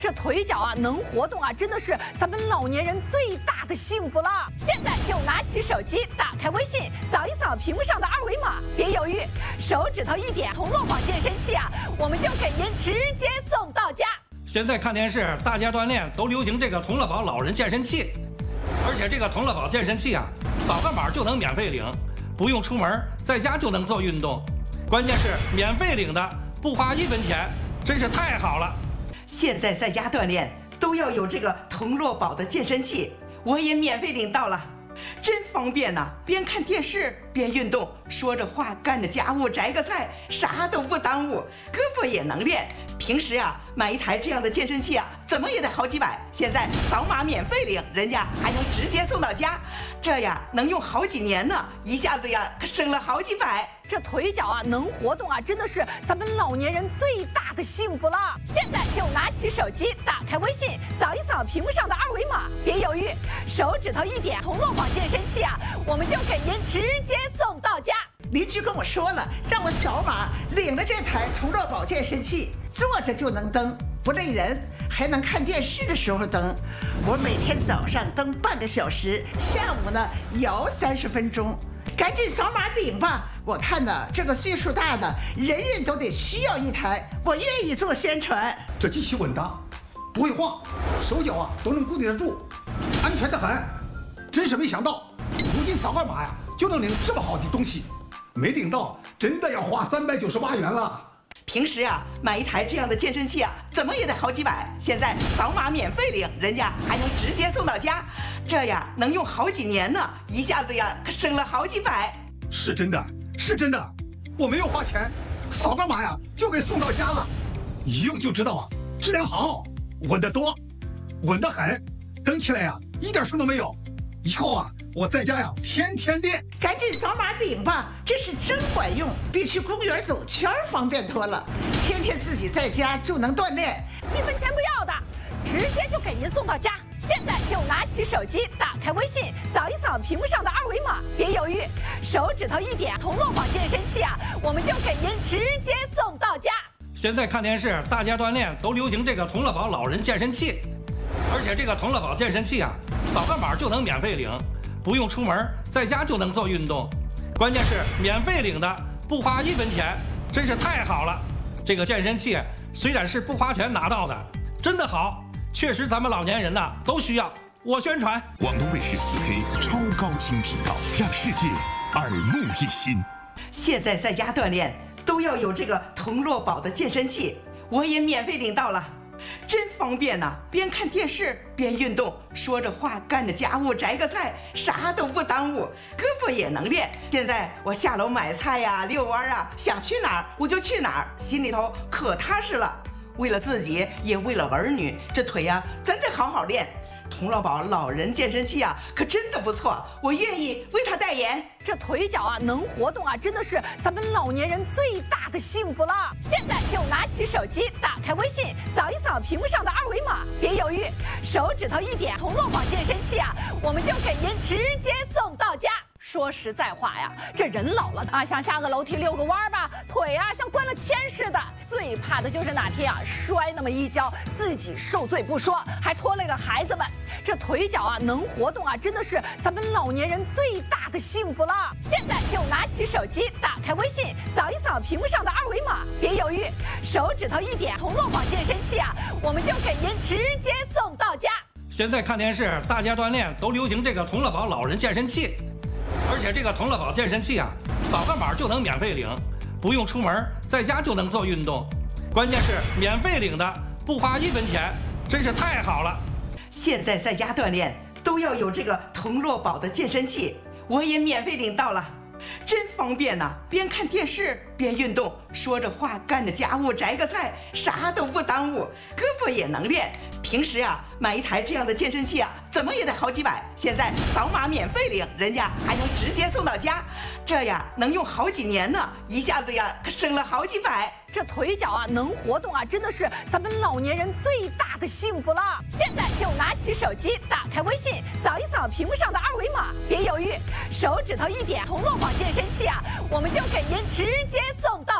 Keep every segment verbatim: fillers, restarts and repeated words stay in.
这腿脚啊能活动啊，真的是咱们老年人最大的幸福了。现在就拿起手机，打开微信，扫一扫屏幕上的二维码，别犹豫，手指头一点，同乐宝健身器啊，我们就给您直接送到家。 现在看电视，大家锻炼都流行这个同乐宝老人健身器，而且这个同乐宝健身器啊，扫个码就能免费领，不用出门，在家就能做运动，关键是免费领的，不花一分钱，真是太好了。 现在在家锻炼都要有这个同乐宝的健身器，我也免费领到了，真方便呐、啊！边看电视边运动，说着话干着家务，摘个菜，啥都不耽误，胳膊也能练。平时啊，买一台这样的健身器啊，怎么也得好几百，现在扫码免费领，人家还能直接送到家，这呀能用好几年呢，一下子呀可省了好几百。 这腿脚啊能活动啊，真的是咱们老年人最大的幸福了。现在就拿起手机，打开微信，扫一扫屏幕上的二维码，别犹豫，手指头一点，同乐宝健身器啊，我们就给您直接送到家。 邻居跟我说了，让我扫码领了这台同乐宝健身器，坐着就能蹬，不累人，还能看电视的时候蹬。我每天早上蹬半个小时，下午呢摇三十分钟。赶紧扫码领吧！我看呢，这个岁数大的人人都得需要一台，我愿意做宣传。 这机器稳当，不会晃，手脚啊都能固定得住，安全得很。真是没想到，如今扫个码呀就能领这么好的东西，没领到真的要花三百九十八元了。 平时啊，买一台这样的健身器啊，怎么也得好几百，现在扫码免费领，人家还能直接送到家，这呀能用好几年呢，一下子呀可省了好几百。 是真的，是真的，我没有花钱，扫个码呀就给送到家了，一用就知道啊，质量好，稳得多，稳得很，蹬起来呀一点声都没有。以后啊，我在家呀天天练。 赶紧扫码领吧，这是真管用，比去公园走圈方便多了。天天自己在家就能锻炼， 一分钱不要的，直接就给您送到家。现在就拿起手机，打开微信，扫一扫屏幕上的二维码，别犹豫，手指头一点，同乐宝健身器啊，我们就给您直接送到家。 现在看电视，大家锻炼都流行这个同乐宝老人健身器，而且这个同乐宝健身器啊，扫个码就能免费领，不用出门，在家就能做运动，关键是免费领的，不花一分钱，真是太好了。这个健身器虽然是不花钱拿到的，真的好，确实咱们老年人呐都需要。我宣传广东卫视 四 K 超高清频道，让世界耳目一新。 现在在家锻炼都要有这个同乐宝的健身器，我也免费领到了，真方便呐、啊！边看电视边运动，说着话干着家务，摘个菜，啥都不耽误，胳膊也能练。现在我下楼买菜呀、遛弯啊，想去哪儿我就去哪儿，心里头可踏实了。为了自己，也为了儿女，这腿呀、啊，真得好好练。同乐宝老人健身器啊，可真的不错，我愿意为他代言。 这腿脚啊能活动啊，真的是咱们老年人最大的幸福了。现在就拿起手机，打开微信，扫一扫屏幕上的二维码，别犹豫，手指头一点，同乐宝健身器啊，我们就给您直接送到家。说实在话呀，这人老了啊，想下个楼梯遛个弯吧，腿啊像灌了铅似的。最怕的就是哪天啊摔那么一跤，自己受罪不说，还拖累了孩子们。这腿脚啊能活动啊，真的是咱们老年人最大的幸福了。现在就拿起手机，打开微信，扫一扫屏幕上的二维码，别犹豫，手指头一点，同乐宝健身器啊，我们就给您直接送到家。 现在看电视，大家锻炼都流行这个同乐宝老人健身器，而且这个同乐宝健身器啊，扫个码就能免费领，不用出门，在家就能做运动，关键是免费领的，不花一分钱，真是太好了。 现在在家锻炼都要有这个同乐宝的健身器，我也免费领到了，真方便呐、啊！边看电视边运动，说着话干着家务，摘个菜，啥都不耽误，胳膊也能练。平时啊，买一台这样的健身器啊，怎么也得好几百，现在扫码免费领，人家还能直接送到家，这呀能用好几年呢，一下子呀可省了好几百。 这腿脚啊能活动啊，真的是咱们老年人最大的幸福了。现在就拿起手机，打开微信，扫一扫屏幕上的二维码，别犹豫，手指头一点，同乐宝健身器啊，我们就给您直接送到家。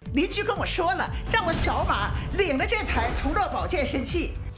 邻居跟我说了，让我扫码领了这台同乐宝健身器。